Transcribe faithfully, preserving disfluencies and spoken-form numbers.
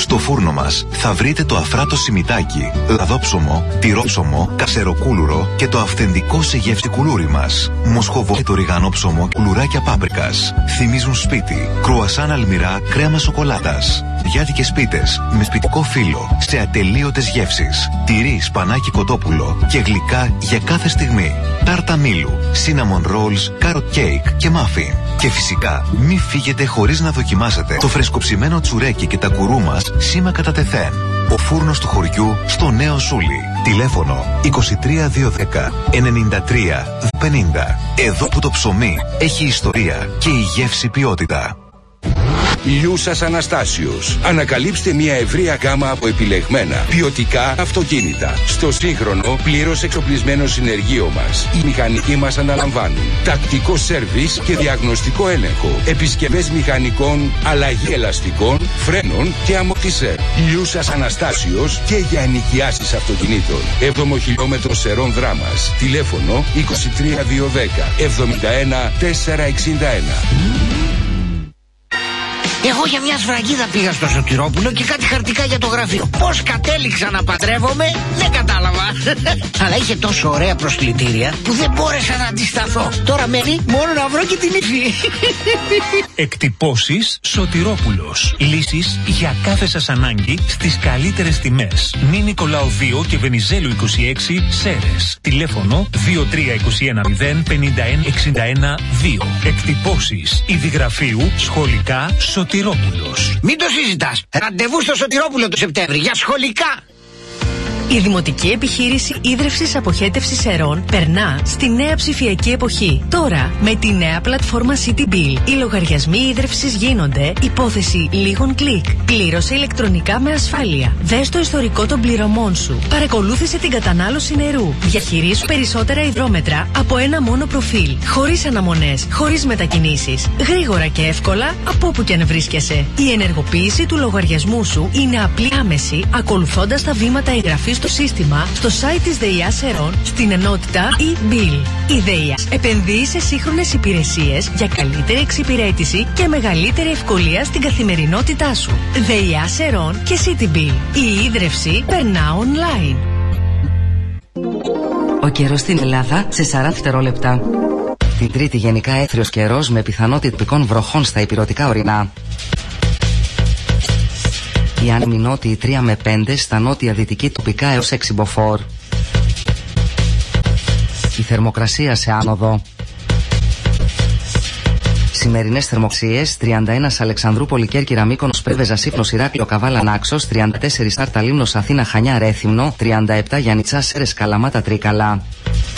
Στο φούρνο μας θα βρείτε το αφράτο σιμιτάκι, λαδόψωμο, τυρόψωμο, κασεροκούλουρο και το αυθεντικό σε γεύση κουλούρι μας. Μοσχοβό και το ριγανόψωμο κουλουράκια πάπρικας. Θυμίζουν σπίτι. Κρουασάν αλμυρά κρέμα σοκολάτας. Διάτικες πίτες με σπιτικό φύλλο σε ατελείωτες γεύσεις. Τυρί, σπανάκι, κοτόπουλο και γλυκά για κάθε στιγμή. Τάρτα μήλου, cinnamon rolls, carrot cake και muffin. Και φυσικά μη φύγετε χωρίς να δοκιμάσετε το φρεσκοψημένο τσουρέκι και τα κουρού μας σήμα κατά τεθέν. Ο φούρνος του χωριού στο Νέο Σούλι. Τηλέφωνο είκοσι τρία διακόσια δέκα ενενήντα τρία πενήντα. Εδώ που το ψωμί έχει ιστορία και η γεύση ποιότητα. Λιούσας Αναστάσιος. Ανακαλύψτε μια ευρεία γάμα από επιλεγμένα ποιοτικά αυτοκίνητα. Στο σύγχρονο, πλήρως εξοπλισμένο συνεργείο μας, οι μηχανικοί μας αναλαμβάνουν τακτικό σέρβις και διαγνωστικό έλεγχο, επισκευές μηχανικών, αλλαγή ελαστικών, φρένων και αμορτισέρ. Λιούσας Αναστάσιος και για ενοικιάσεις αυτοκινήτων. έβδομο χιλιόμετρο Σερών Δράμας. Τηλέφωνο είκοσι τρία διακόσια δέκα εβδομήντα ένα τετρακόσια εξήντα ένα. Εγώ για μια σφραγίδα πήγα στο Σωτηρόπουλο και κάτι χαρτικά για το γραφείο. Πώς κατέληξα να παντρεύομαι, δεν κατάλαβα. Αλλά είχε τόσο ωραία προσκλητήρια που δεν μπόρεσα να αντισταθώ. Τώρα μένει μόνο να βρω και την ύφη. Εκτυπώσεις Σωτηρόπουλος. Λύσεις για κάθε σας ανάγκη στις καλύτερες τιμές. Νη Νικολάου δύο και Βενιζέλου είκοσι έξι, Σέρες. Τηλέφωνο δύο τρία δύο ένα μηδέν πενήντα ένα εξήντα ένα δύο. Εκτυπώσεις Ιδιγραφείου, σχολικά, Σωτηρόπουλος. Μην το συζητάς. Ραντεβού στο Σωτηρόπουλο το Σεπτέμβρη για σχολικά. Η Δημοτική Επιχείρηση Ίδρευσης Αποχέτευσης Σερών περνά στη νέα ψηφιακή εποχή. Τώρα, με τη νέα πλατφόρμα CityBill, οι λογαριασμοί ίδρευσης γίνονται υπόθεση λίγων κλικ. Πλήρωσε ηλεκτρονικά με ασφάλεια. Δες το ιστορικό των πληρωμών σου. Παρακολούθησε την κατανάλωση νερού. Διαχειρίσου περισσότερα υδρόμετρα από ένα μόνο προφίλ. Χωρίς αναμονές, χωρίς μετακινήσεις. Γρήγορα και εύκολα από όπου και αν βρίσκεσαι. Η ενεργοποίηση του λογαριασμού σου είναι απλή, άμεση, ακολουθώντας τα βήματα εγγραφής στο σύστημα, στο site της ΔΕΙΑ Σερών, στην ενότητα e-bill. Η ΔΕΙΑ επενδύει σε σύγχρονες υπηρεσίες για καλύτερη εξυπηρέτηση και μεγαλύτερη ευκολία στην καθημερινότητά σου. ΔΕΙΑ Σερών και CityBill. Η ίδρυυση περνά online. Ο καιρός στην Ελλάδα σε σαράντα δευτερόλεπτα. Την Τρίτη γενικά έθριος καιρός με πιθανότητα τυπικών βροχών στα ηπειρωτικά ορεινά. Η άνεμη νότιοι τρία με πέντε, στα νότια δυτική τοπικά έως έξι μποφόρ. Η θερμοκρασία σε άνοδο. Σημερινές θερμοξίες: τριάντα ένα Αλεξανδρούπολη, Κέρκυρα, Μύκονος, Πρέβεζα, Σύφνος, Ηράκλειο, Καβάλα, Νάξος, τριάντα τέσσερα Στάρτα, Λίμνος, Αθήνα, Χανιά, Ρέθυμνο, τριάντα επτά Γιαννιτσά, Σέρες, Καλαμάτα, Τρίκαλα.